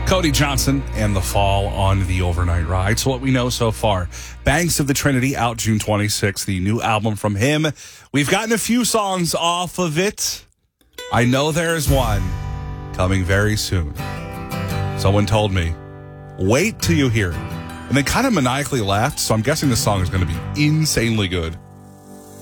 Cody Johnson and The Fall on the Overnight Ride. So what we know so far, Banks of the Trinity out June 26th, the new album from him. We've gotten a few songs off of it. I know there's one coming very soon. Someone told me, wait till you hear it. And they kind of maniacally laughed, so I'm guessing this song is going to be insanely good.